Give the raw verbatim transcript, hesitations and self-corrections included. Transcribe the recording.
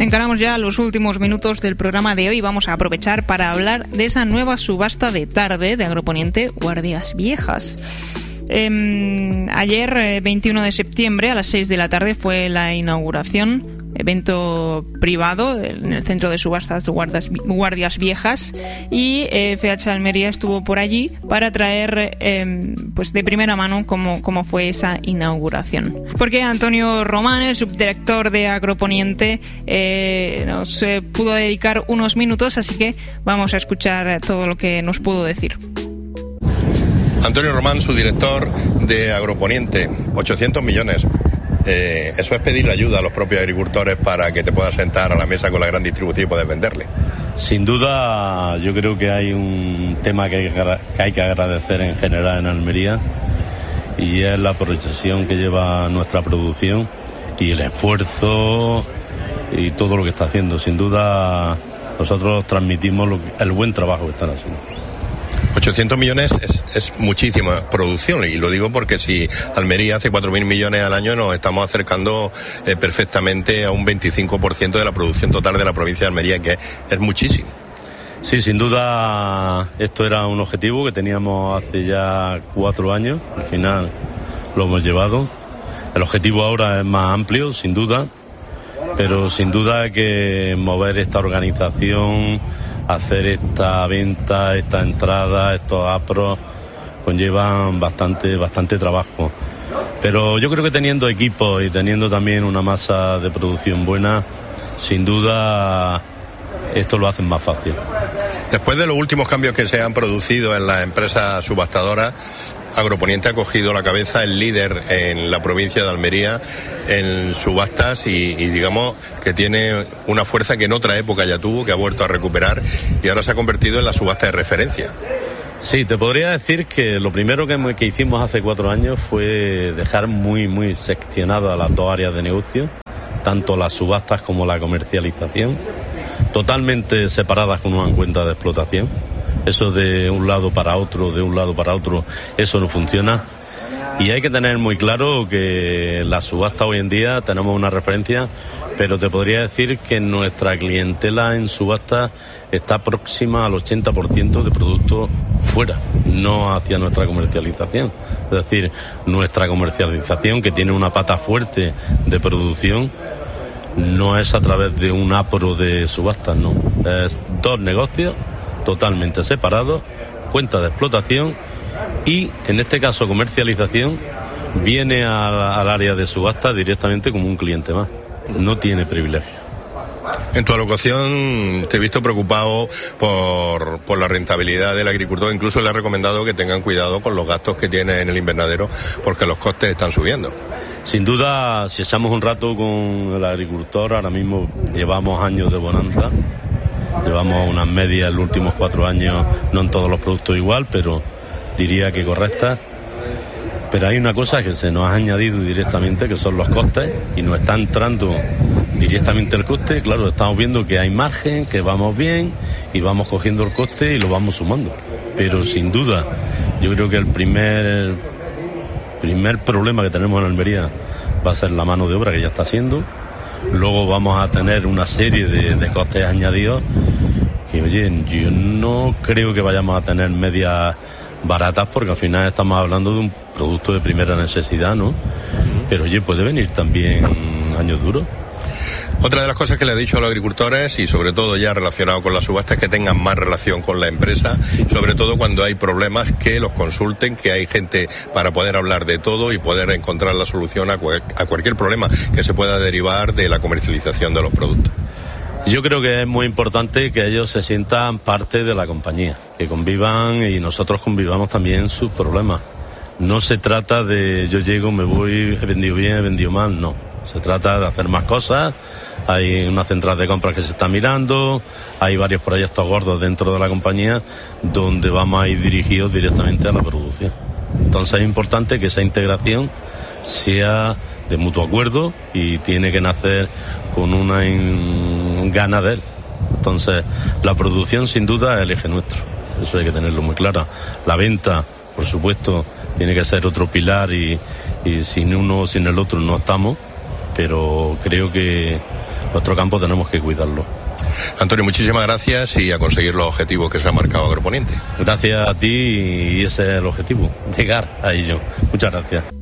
encaramos ya los últimos minutos del programa de hoy. Vamos a aprovechar para hablar de esa nueva subasta de tarde de Agroponiente Guardias Viejas. Eh, ayer, eh, veintiuno de septiembre, a las seis de la tarde, fue la inauguración. Evento privado en el centro de subastas de guardas, Guardias Viejas, y eh, F H Almería estuvo por allí para traer eh, pues de primera mano cómo, cómo fue esa inauguración. Porque Antonio Román, el subdirector de Agroponiente, eh, nos eh, pudo dedicar unos minutos, así que vamos a escuchar todo lo que nos pudo decir. Antonio Román, subdirector de Agroponiente, ochocientos millones. Eh, eso es pedirle ayuda a los propios agricultores para que te puedas sentar a la mesa con la gran distribución y poder venderle. Sin duda, yo creo que hay un tema que hay que, que hay que agradecer en general en Almería, y es la proyección que lleva nuestra producción y el esfuerzo y todo lo que está haciendo. Sin duda, nosotros transmitimos lo que, el buen trabajo que están haciendo. ochocientos millones es, es muchísima producción, y lo digo porque si Almería hace cuatro mil millones al año, nos estamos acercando eh, perfectamente a un veinticinco por ciento de la producción total de la provincia de Almería, que es, es muchísimo. Sí, sin duda esto era un objetivo que teníamos hace ya cuatro años, al final lo hemos llevado. El objetivo ahora es más amplio, sin duda, pero sin duda hay que mover esta organización, hacer esta venta, esta entrada, estos apros, conllevan bastante, bastante trabajo. Pero yo creo que teniendo equipos y teniendo también una masa de producción buena, sin duda esto lo hacen más fácil. Después de los últimos cambios que se han producido en las empresas subastadoras, Agroponiente ha cogido la cabeza, el líder en la provincia de Almería en subastas, y, y digamos que tiene una fuerza que en otra época ya tuvo, que ha vuelto a recuperar, y ahora se ha convertido en la subasta de referencia. Sí, te podría decir que lo primero que, que hicimos hace cuatro años fue dejar muy, muy seccionadas las dos áreas de negocio, tanto las subastas como la comercialización, totalmente separadas con una cuenta de explotación. Eso de un lado para otro, de un lado para otro, eso no funciona. Y hay que tener muy claro que la subasta hoy en día tenemos una referencia, pero te podría decir que nuestra clientela en subasta está próxima al ochenta por ciento de productos fuera, no hacia nuestra comercialización. Es decir, nuestra comercialización, que tiene una pata fuerte de producción, no es a través de un apro de subastas, no. Es dos negocios totalmente separados, cuenta de explotación, y en este caso comercialización viene a, al área de subasta directamente como un cliente más, no tiene privilegio. En tu alocución te he visto preocupado por, por la rentabilidad del agricultor, incluso le he recomendado que tengan cuidado con los gastos que tiene en el invernadero, porque los costes están subiendo. Sin duda, si echamos un rato con el agricultor, ahora mismo llevamos años de bonanza. Llevamos unas medias en los últimos cuatro años, no en todos los productos igual, pero diría que correctas. Pero hay una cosa que se nos ha añadido directamente, que son los costes, y nos está entrando directamente el coste. Claro, estamos viendo que hay margen, que vamos bien, y vamos cogiendo el coste y lo vamos sumando. Pero sin duda, yo creo que el primer, primer problema que tenemos en Almería va a ser la mano de obra, que ya está siendo. Luego vamos a tener una serie de, de costes añadidos que, oye, yo no creo que vayamos a tener medias baratas, porque al final estamos hablando de un producto de primera necesidad, ¿no? Pero, oye, puede venir también años duros. Otra de las cosas que le he dicho a los agricultores, y sobre todo ya relacionado con la subasta, es que tengan más relación con la empresa, sobre todo cuando hay problemas, que los consulten, que hay gente para poder hablar de todo y poder encontrar la solución a, cual, a cualquier problema que se pueda derivar de la comercialización de los productos. Yo creo que es muy importante que ellos se sientan parte de la compañía, que convivan y nosotros convivamos también sus problemas. No se trata de yo llego, me voy, he vendido bien, he vendido mal, no. Se trata de hacer más cosas. Hay una central de compras que se está mirando, hay varios proyectos gordos dentro de la compañía donde vamos a ir dirigidos directamente a la producción. Entonces es importante que esa integración sea de mutuo acuerdo y tiene que nacer con una in... gana de él. Entonces la producción sin duda es el eje nuestro, eso hay que tenerlo muy claro. La venta, por supuesto, tiene que ser otro pilar, y, y sin uno o sin el otro no estamos. pero creo que nuestro campo tenemos que cuidarlo. Antonio, muchísimas gracias y a conseguir los objetivos que se ha marcado Agroponiente. Gracias a ti y ese es el objetivo, llegar a ello. Muchas gracias.